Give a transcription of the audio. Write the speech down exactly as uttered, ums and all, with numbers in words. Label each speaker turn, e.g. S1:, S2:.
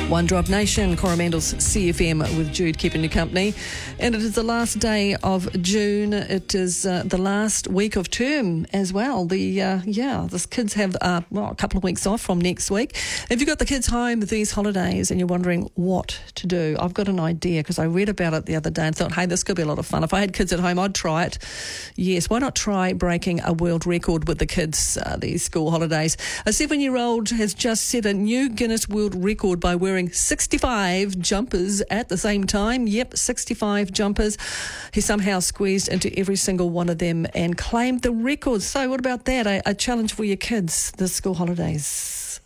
S1: One Drop Nation, Coromandel's C F M with Jude keeping you company. And it is the last day of June. It is uh, the last week of term as well. The uh, yeah, the kids have uh, well, a couple of weeks off from next week. If you've got the kids home these holidays and you're wondering what to do, I've got an idea because I read about it the other day and thought, hey, this could be a lot of fun. If I had kids at home, I'd try it. Yes, why not try breaking a world record with the kids uh, these school holidays? A seven-year-old has just set a new Guinness World Record by wearing sixty-five jumpers at the same time. Yep, sixty-five jumpers. He somehow squeezed into every single one of them and claimed the record. So what about that? A, a challenge for your kids this school holidays.